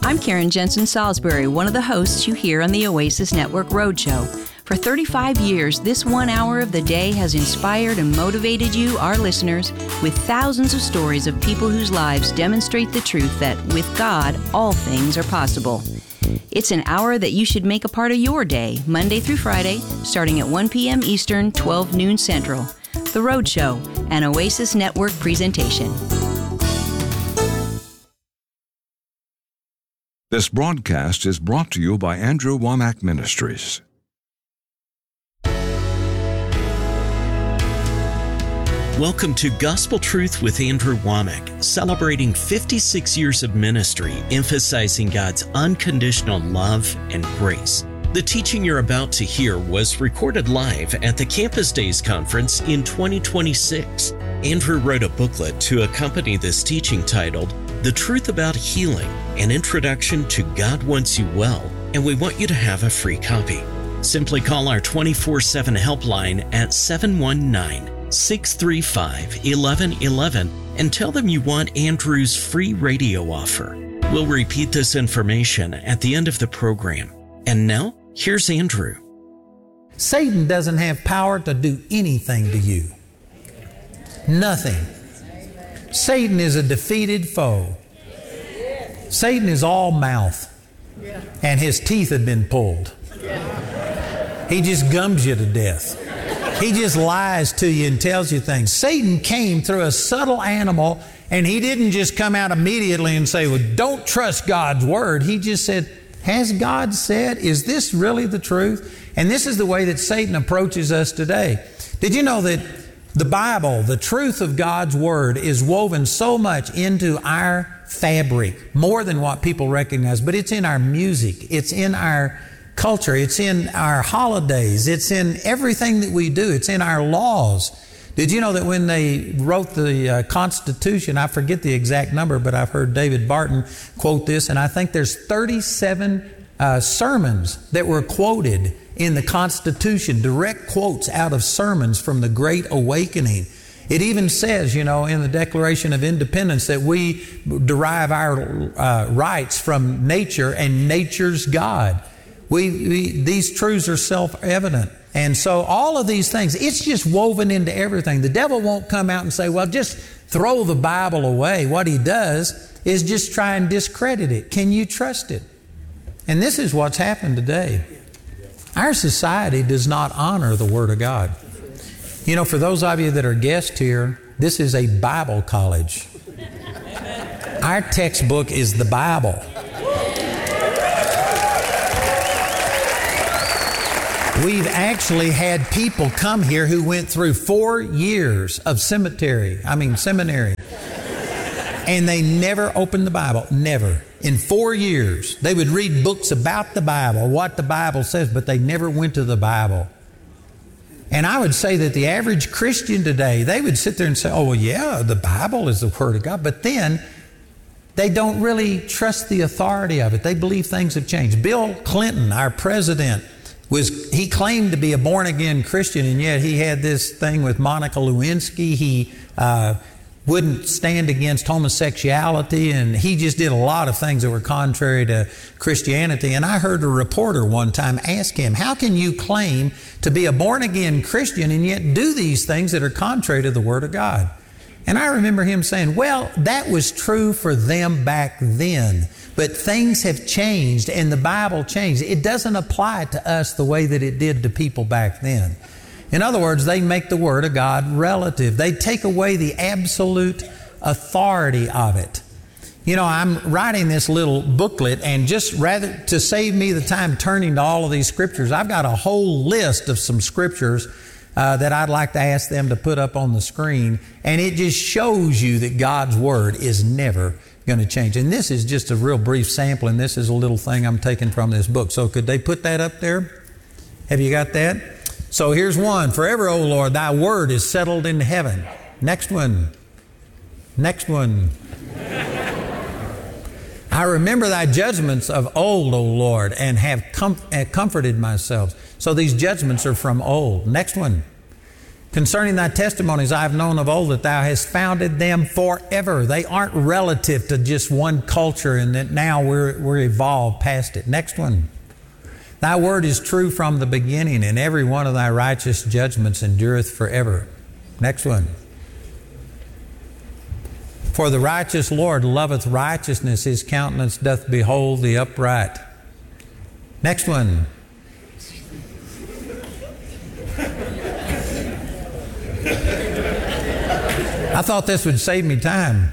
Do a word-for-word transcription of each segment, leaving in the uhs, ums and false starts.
I'm Karen Jensen Salisbury, one of the hosts you hear on the Oasis Network Roadshow. For thirty-five years, this one hour of the day has inspired and motivated you, our listeners, with thousands of stories of people whose lives demonstrate the truth that with God, all things are possible. It's an hour that you should make a part of your day, Monday through Friday, starting at one p.m. Eastern, twelve noon Central. The Roadshow, an Oasis Network presentation. This broadcast is brought to you by Andrew Wommack Ministries. Welcome to Gospel Truth with Andrew Wommack, celebrating fifty-six years of ministry, emphasizing God's unconditional love and grace. The teaching you're about to hear was recorded live at the Campus Days Conference in twenty twenty-six. Andrew wrote a booklet to accompany this teaching titled, The Truth About Healing, an Introduction to God Wants You Well, and we want you to have a free copy. Simply call our twenty-four seven helpline at seven one nine, six three five, one one one one and tell them you want Andrew's free radio offer. We'll repeat this information at the end of the program. And now, here's Andrew. Satan doesn't have power to do anything to you. Nothing. Satan is a defeated foe. Satan is all mouth, and his teeth have been pulled. He just gums you to death. He just lies to you and tells you things. Satan came through a subtle animal, and he didn't just come out immediately and say, well, don't trust God's word. He just said, has God said? Is this really the truth? And this is the way that Satan approaches us today. Did you know that the Bible, the truth of God's word, is woven so much into our fabric, more than what people recognize, but it's in our music, it's in our culture, it's in our holidays, it's in everything that we do, it's in our laws. Did you know that when they wrote the uh, Constitution, I forget the exact number, but I've heard David Barton quote this, and I think there's thirty-seven uh, sermons that were quoted in the Constitution, direct quotes out of sermons from the Great Awakening. It even says, you know, in the Declaration of Independence that we derive our uh, rights from nature and nature's God. We, we these truths are self-evident. And so all of these things, it's just woven into everything. The devil won't come out and say, well, just throw the Bible away. What he does is just try and discredit it. Can you trust it? And this is what's happened today. Our society does not honor the Word of God. You know, for those of you that are guests here, this is a Bible college. Our textbook is the Bible. We've actually had people come here who went through four years of cemetery, I mean seminary, and they never opened the Bible, never. In four years, they would read books about the Bible, what the Bible says, but they never went to the Bible. And I would say that the average Christian today, they would sit there and say, oh, well, yeah, the Bible is the Word of God, but then they don't really trust the authority of it. They believe things have changed. Bill Clinton, our president, was he claimed to be a born-again Christian, and yet he had this thing with Monica Lewinsky. He uh, wouldn't stand against homosexuality, and he just did a lot of things that were contrary to Christianity. And I heard a reporter one time ask him, how can you claim to be a born-again Christian and yet do these things that are contrary to the Word of God? And I remember him saying, well, that was true for them back then, but things have changed and the Bible changed. It doesn't apply to us the way that it did to people back then. In other words, they make the Word of God relative. They take away the absolute authority of it. You know, I'm writing this little booklet, and just rather to save me the time turning to all of these scriptures, I've got a whole list of some scriptures uh, that I'd like to ask them to put up on the screen. And it just shows you that God's Word is never going to change. And this is just a real brief sample, and this is a little thing I'm taking from this book. So could they put that up there? Have you got that? So here's one. Forever, O Lord, thy word is settled in heaven. Next one. Next one. I remember thy judgments of old, O Lord, and have com- comforted myself. So these judgments are from old. Next one. Concerning thy testimonies, I have known of old that thou hast founded them forever. They aren't relative to just one culture and that now we're, we're evolved past it. Next one. Thy word is true from the beginning, and every one of thy righteous judgments endureth forever. Next one. For the righteous Lord loveth righteousness, His countenance doth behold the upright. Next one. I thought this would save me time.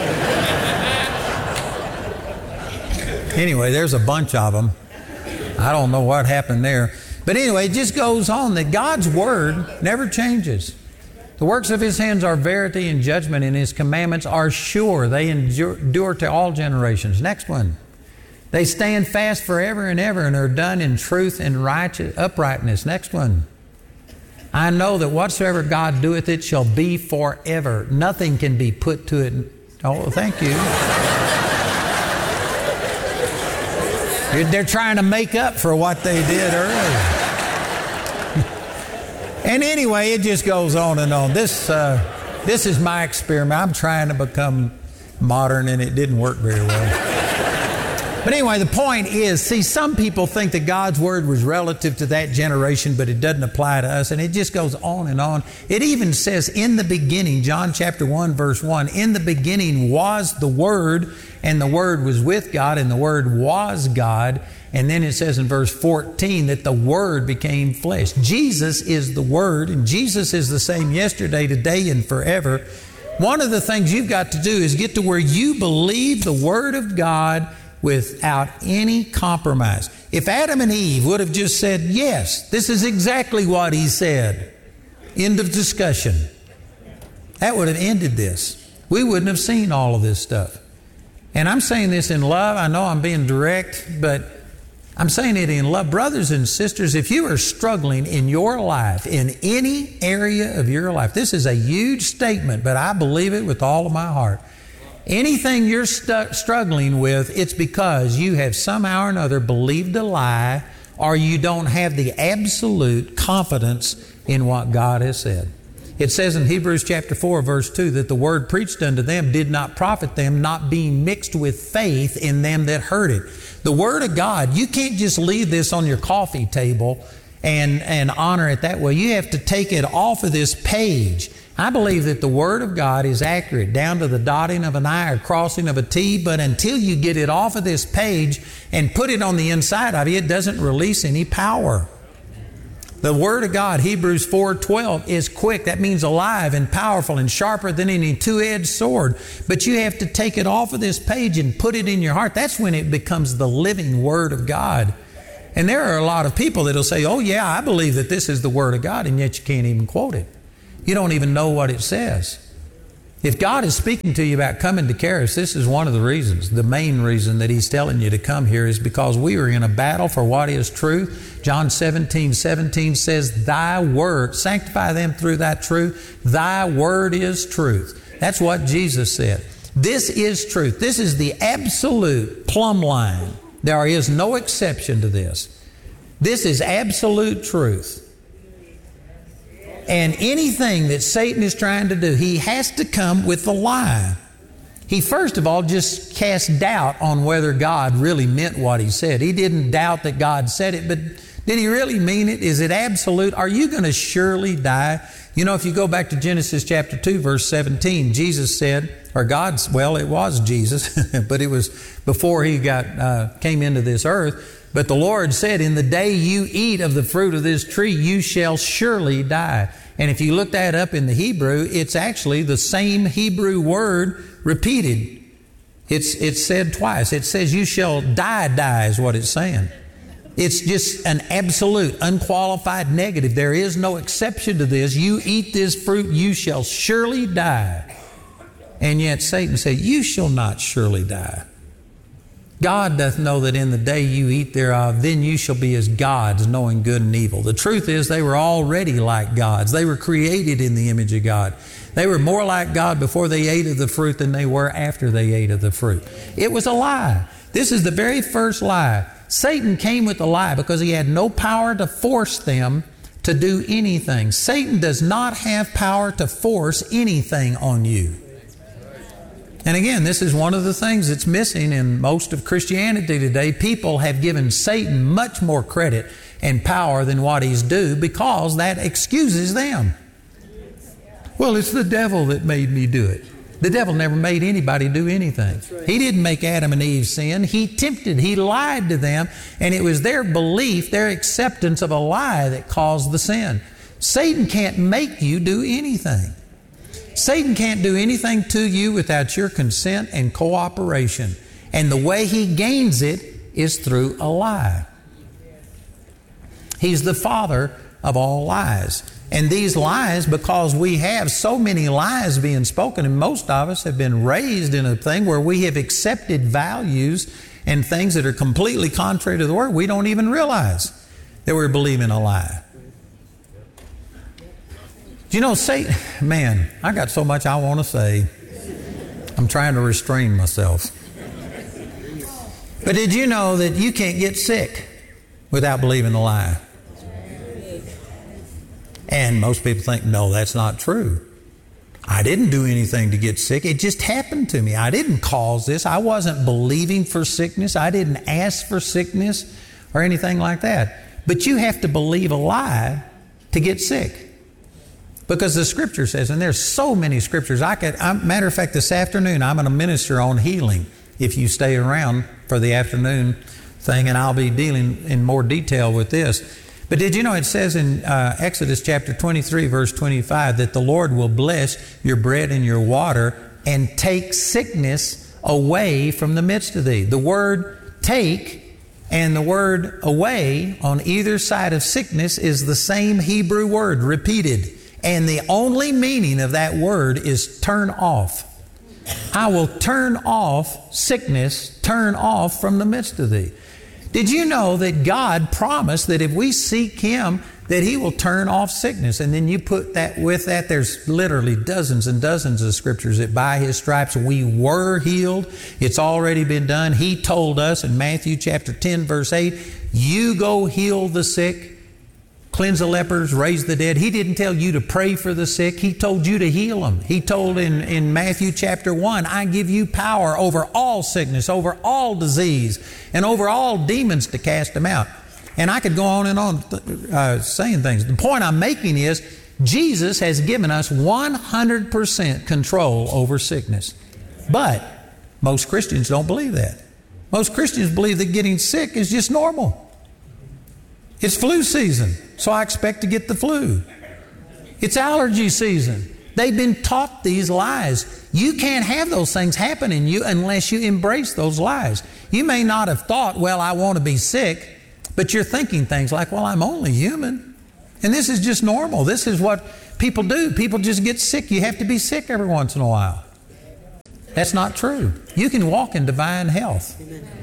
Anyway, there's a bunch of them. I don't know what happened there. But anyway, it just goes on that God's Word never changes. The works of His hands are verity and judgment, and His commandments are sure. They endure, endure to all generations. Next one. They stand fast forever and ever and are done in truth and righteous uprightness. Next one. I know that whatsoever God doeth, it shall be forever. Nothing can be put to it. Oh, thank you. They're trying to make up for what they did earlier. And anyway, it just goes on and on. This, uh, this is my experiment. I'm trying to become modern, and it didn't work very well. But anyway, the point is, see, some people think that God's Word was relative to that generation, but it doesn't apply to us, and it just goes on and on. It even says in the beginning, John chapter one, verse one, in the beginning was the Word, and the Word was with God, and the Word was God. And then it says in verse fourteen that the Word became flesh. Jesus is the Word, and Jesus is the same yesterday, today, and forever. One of the things you've got to do is get to where you believe the Word of God without any compromise. If Adam and Eve would have just said, yes, this is exactly what He said, end of discussion, that would have ended this. We wouldn't have seen all of this stuff. And I'm saying this in love. I know I'm being direct, but I'm saying it in love. Brothers and sisters, if you are struggling in your life, in any area of your life, this is a huge statement, but I believe it with all of my heart. Anything you're stu- struggling with, it's because you have somehow or another believed a lie, or you don't have the absolute confidence in what God has said. It says in Hebrews chapter four, verse two, that the word preached unto them did not profit them, not being mixed with faith in them that heard it. The Word of God, you can't just leave this on your coffee table and, and honor it that way. You have to take it off of this page. I believe that the Word of God is accurate down to the dotting of an I or crossing of a T, but until you get it off of this page and put it on the inside of you, it doesn't release any power. The Word of God, Hebrews four twelve, is quick. That means alive and powerful and sharper than any two-edged sword. But you have to take it off of this page and put it in your heart. That's when it becomes the living Word of God. And there are a lot of people that will say, oh yeah, I believe that this is the Word of God, and yet you can't even quote it. You don't even know what it says. If God is speaking to you about coming to Charis, this is one of the reasons. The main reason that He's telling you to come here is because we are in a battle for what is truth. John seventeen seventeen says, Thy word, sanctify them through Thy truth. Thy word is truth. That's what Jesus said. This is truth. This is the absolute plumb line. There is no exception to this. This is absolute truth. And anything that Satan is trying to do, he has to come with a lie. He first of all just cast doubt on whether God really meant what He said. He didn't doubt that God said it, but did He really mean it? Is it absolute? Are you going to surely die? You know, if you go back to Genesis chapter two, verse seventeen, Jesus said, or God's, well, it was Jesus, but it was before He got uh, came into this earth. But the Lord said, in the day you eat of the fruit of this tree, you shall surely die. And if you look that up in the Hebrew, it's actually the same Hebrew word repeated. It's, it's said twice. It says you shall die, die is what it's saying. It's just an absolute, unqualified negative. There is no exception to this. You eat this fruit, you shall surely die. And yet Satan said, you shall not surely die. God doth know that in the day you eat thereof, then you shall be as gods, knowing good and evil. The truth is they were already like gods. They were created in the image of God. They were more like God before they ate of the fruit than they were after they ate of the fruit. It was a lie. This is the very first lie. Satan came with the lie because he had no power to force them to do anything. Satan does not have power to force anything on you. And again, this is one of the things that's missing in most of Christianity today. People have given Satan much more credit and power than what he's due because that excuses them. Well, it's the devil that made me do it. The devil never made anybody do anything. He didn't make Adam and Eve sin. He tempted, he lied to them, and it was their belief, their acceptance of a lie that caused the sin. Satan can't make you do anything. Satan can't do anything to you without your consent and cooperation. And the way he gains it is through a lie. He's the father of all lies. And these lies, because we have so many lies being spoken, and most of us have been raised in a thing where we have accepted values and things that are completely contrary to the Word, we don't even realize that we're believing a lie. You know, Satan, man, I got so much I want to say. I'm trying to restrain myself. But did you know that you can't get sick without believing a lie? And most people think, no, that's not true. I didn't do anything to get sick. It just happened to me. I didn't cause this. I wasn't believing for sickness. I didn't ask for sickness or anything like that. But you have to believe a lie to get sick. Because the Scripture says, and there's so many Scriptures. I could, I, matter of fact, this afternoon I'm going to minister on healing if you stay around for the afternoon thing, and I'll be dealing in more detail with this. But did you know it says in uh, Exodus chapter twenty-three, verse twenty-five, that the Lord will bless your bread and your water and take sickness away from the midst of thee. The word take and the word away on either side of sickness is the same Hebrew word, repeated. And the only meaning of that word is turn off. I will turn off sickness, turn off from the midst of thee. Did you know that God promised that if we seek Him, that He will turn off sickness? And then you put that with that, there's literally dozens and dozens of scriptures that by His stripes we were healed. It's already been done. He told us in Matthew chapter ten, verse eight, you go heal the sick, cleanse the lepers, raise the dead. He didn't tell you to pray for the sick. He told you to heal them. He told in, in Matthew chapter one, I give you power over all sickness, over all disease, and over all demons to cast them out. And I could go on and on uh, saying things. The point I'm making is Jesus has given us one hundred percent control over sickness. But most Christians don't believe that. Most Christians believe that getting sick is just normal. It's flu season, so I expect to get the flu. It's allergy season. They've been taught these lies. You can't have those things happen in you unless you embrace those lies. You may not have thought, well, I want to be sick, but you're thinking things like, well, I'm only human. And this is just normal. This is what people do. People just get sick. You have to be sick every once in a while. That's not true. You can walk in divine health.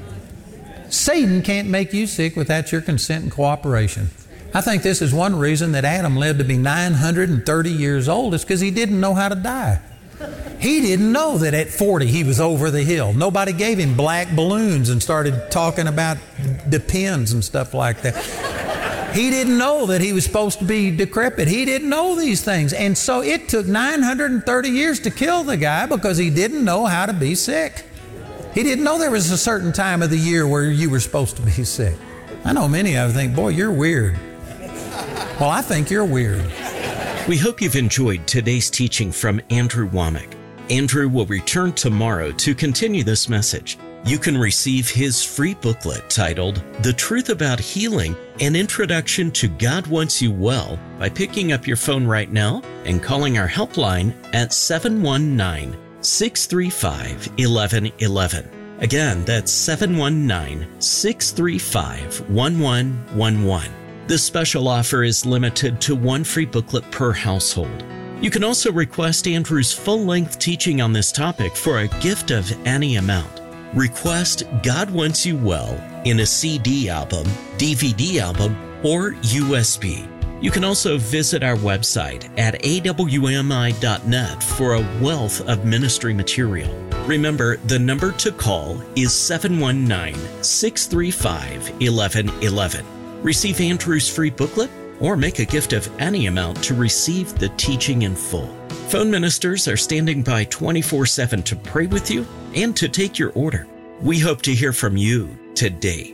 Satan can't make you sick without your consent and cooperation. I think this is one reason that Adam lived to be nine hundred thirty years old is because he didn't know how to die. He didn't know that at forty he was over the hill. Nobody gave him black balloons and started talking about depends and stuff like that. He didn't know that he was supposed to be decrepit. He didn't know these things. And so it took nine hundred thirty years to kill the guy because he didn't know how to be sick. He didn't know there was a certain time of the year where you were supposed to be sick. I know many of them think, boy, you're weird. Well, I think you're weird. We hope you've enjoyed today's teaching from Andrew Wommack. Andrew will return tomorrow to continue this message. You can receive his free booklet titled The Truth About Healing, An Introduction to God Wants You Well by picking up your phone right now and calling our helpline at seven one nine, six three five, one one one one. Again, that's seven one nine, six three five, one one one one. This special offer is limited to one free booklet per household. You can also request Andrew's full-length teaching on this topic for a gift of any amount. Request God Wants You Well in a C D album, D V D album, or U S B. You can also visit our website at A W M I dot net for a wealth of ministry material. Remember, the number to call is seven one nine, six three five, one one one one. Receive Andrew's free booklet or make a gift of any amount to receive the teaching in full. Phone ministers are standing by twenty-four seven to pray with you and to take your order. We hope to hear from you today.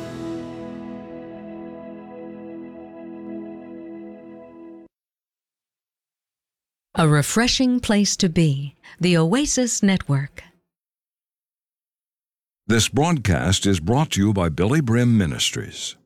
A refreshing place to be. The Oasis Network. This broadcast is brought to you by Billy Brim Ministries.